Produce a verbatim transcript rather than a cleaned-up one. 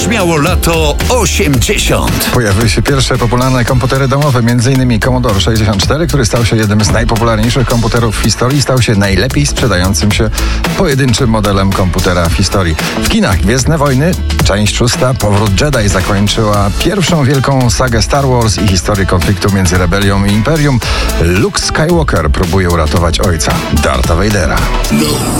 brzmiało lato osiemdziesiąt. Pojawiły się pierwsze popularne komputery domowe, m.in. Commodore sześćdziesiąt cztery, który stał się jednym z najpopularniejszych komputerów w historii i stał się najlepiej sprzedającym się pojedynczym modelem komputera w historii. W kinach Gwiezdne Wojny, część szósta, Powrót Jedi zakończyła pierwszą wielką sagę Star Wars i historię konfliktu między rebelią i imperium. Luke Skywalker próbuje uratować ojca, Dartha Vadera.